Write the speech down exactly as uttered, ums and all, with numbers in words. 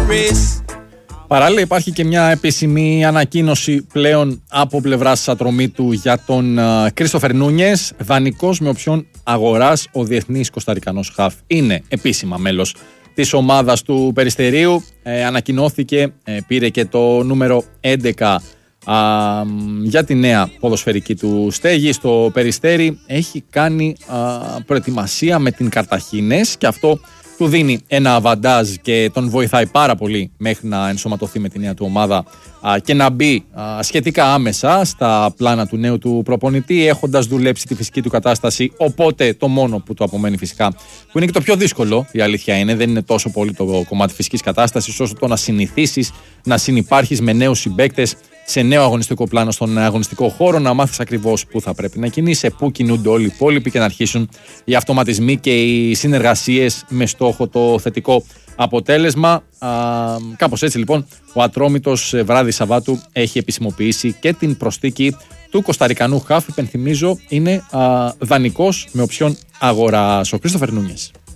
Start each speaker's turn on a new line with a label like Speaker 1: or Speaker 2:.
Speaker 1: Παράλληλα υπάρχει και μια επίσημη ανακοίνωση πλέον από πλευράς Ατρομήτου για τον Κρίστοφερ Νούνιες, δανεικός με οψιόν αγοράς. Ο διεθνής κοσταρικανός χαφ είναι επίσημα μέλος της ομάδας του Περιστερίου. Ε, ανακοινώθηκε, ε, πήρε και το νούμερο έντεκα α, για τη νέα ποδοσφαιρική του στέγη στο Περιστέρι. Έχει κάνει α, προετοιμασία με την Καρταχίνες και αυτό του δίνει ένα αβαντάζ και τον βοηθάει πάρα πολύ μέχρι να ενσωματωθεί με τη νέα του ομάδα α, και να μπει α, σχετικά άμεσα στα πλάνα του νέου του προπονητή, έχοντας δουλέψει τη φυσική του κατάσταση. Οπότε το μόνο που του απομένει φυσικά, που είναι και το πιο δύσκολο, η αλήθεια είναι, δεν είναι τόσο πολύ το κομμάτι φυσικής κατάστασης όσο το να συνηθίσεις να συνυπάρχεις με νέους συμπαίκτες σε νέο αγωνιστικό πλάνο στον αγωνιστικό χώρο, να μάθεις ακριβώς πού θα πρέπει να κινείσαι, πού κινούνται όλοι οι υπόλοιποι και να αρχίσουν οι αυτοματισμοί και οι συνεργασίες με στόχο το θετικό αποτέλεσμα. Α, κάπως έτσι λοιπόν ο Ατρόμητος βράδυ Σαββάτου έχει επισημοποιήσει και την προσθήκη του κοσταρικανού χαφ. Υπενθυμίζω είναι α, δανεικός με οψιόν αγοράς, ο Κρίστοφερ Νούνιες.